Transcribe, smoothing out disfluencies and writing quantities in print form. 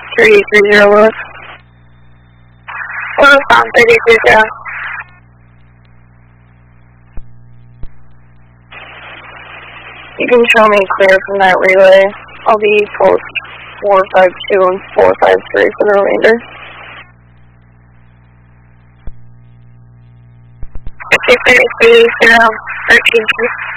330 Lewis. Lewis on 330. You can show me clear from that relay. I'll be post 452 and 453 for the remainder. 330, 13.